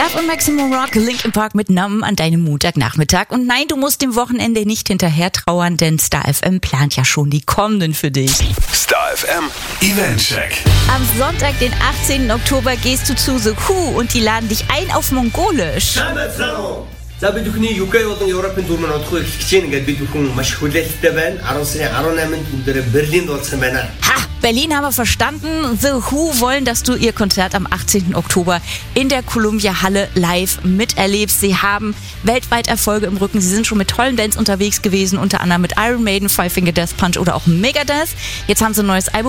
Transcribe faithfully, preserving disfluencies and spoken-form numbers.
Love und Maximum Rock, Linkin Park mit Numb an deinem Montagnachmittag. Und nein, du musst dem Wochenende nicht hinterher trauern, denn Star F M plant ja schon die kommenden für dich. Star F M Eventcheck. Am Sonntag, den achtzehnten Oktober, gehst du zu The Who und die laden dich ein auf Mongolisch. За бид бүхний ю кей болон Европын турмын одохгүй эхлэж гэнэ гэдэг бид бүхэн маш хүлээлттэй байна. арван сарын арваннайманд бүгдээрээ Berlinд уулзсан байна. Ha! Berlin haben wir verstanden. The Who wollen, dass du ihr Konzert am achtzehnten Oktober in der Columbia Halle live miterlebst. Sie haben weltweit Erfolge im Rücken. Sie sind schon mit tollen Bands unterwegs gewesen, unter anderem mit Iron Maiden, Five Finger Death Punch oder auch Megadeth. Jetzt haben sie ein neues Album